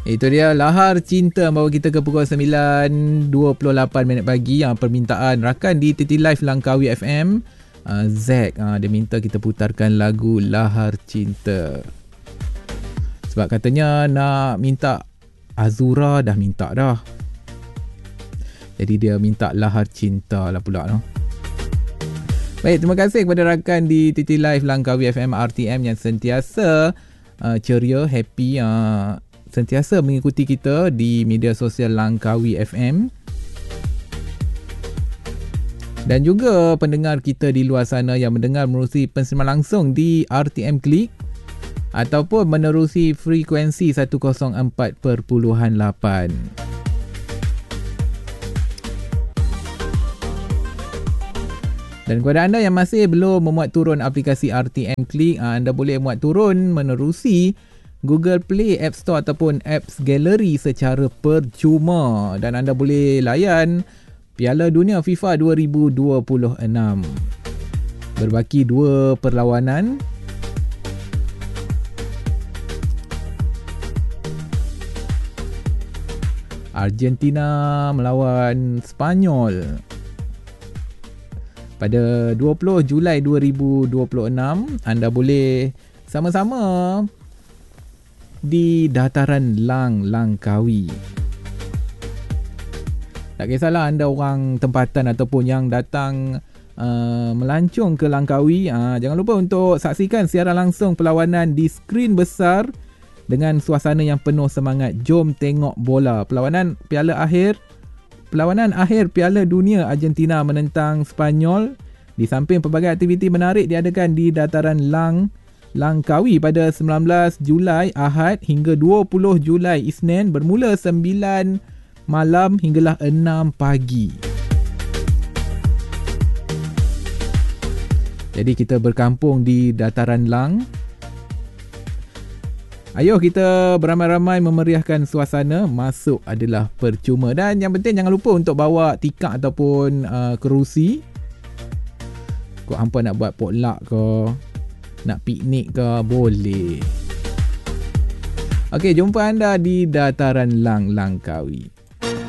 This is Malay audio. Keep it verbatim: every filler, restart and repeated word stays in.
Itu dia Lahar Cinta bawa kita ke pukul sembilan dua puluh lapan minit pagi. Yang permintaan rakan di T T Live Langkawi F M, uh, Zack, uh, dia minta kita putarkan lagu Lahar Cinta. Sebab katanya nak minta Azura, dah minta dah. Jadi dia minta Lahar Cinta lah pula. No? Baik, terima kasih kepada rakan di T T Live Langkawi F M R T M yang sentiasa uh, ceria, happy, uh, sentiasa mengikuti kita di media sosial Langkawi F M. Dan juga pendengar kita di luar sana yang mendengar menerusi pensiaran langsung di R T M Click ataupun menerusi frekuensi seratus empat perpuluhan lapan. Dan kepada anda yang masih belum memuat turun aplikasi R T M Click, anda boleh muat turun menerusi Google Play, App Store ataupun Apps Gallery secara percuma. Dan anda boleh layan Piala Dunia FIFA dua ribu dua puluh enam. Berbaki dua perlawanan. Argentina melawan Sepanyol pada dua puluh Julai dua ribu dua puluh enam. Anda boleh sama-sama di dataran Lang Langkawi. Tak kisahlah anda orang tempatan ataupun yang datang uh, melancong ke Langkawi, uh, jangan lupa untuk saksikan siaran langsung perlawanan di skrin besar dengan suasana yang penuh semangat. Jom tengok bola. Perlawanan Piala Akhir Perlawanan akhir Piala Dunia Argentina menentang Sepanyol. Di samping pelbagai aktiviti menarik diadakan di dataran Lang Langkawi pada sembilan belas Julai Ahad hingga dua puluh Julai Isnin, bermula sembilan malam hinggalah enam pagi. Jadi kita berkampung di dataran Lang. Ayo kita beramai-ramai memeriahkan suasana. Masuk adalah percuma. Dan yang penting jangan lupa untuk bawa tikar ataupun uh, kerusi. Kau hampa nak buat potluck ke, nak piknik ke, boleh. Okey, jumpa anda di dataran Lang Langkawi.